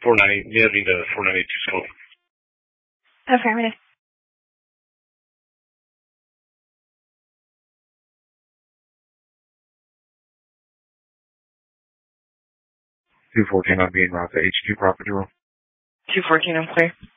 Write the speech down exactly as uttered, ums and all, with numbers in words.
four ninety, nearing the four ninety-two school. Affirmative. two fourteen, I'm being route to H Q Proper Drill. two fourteen, I'm clear.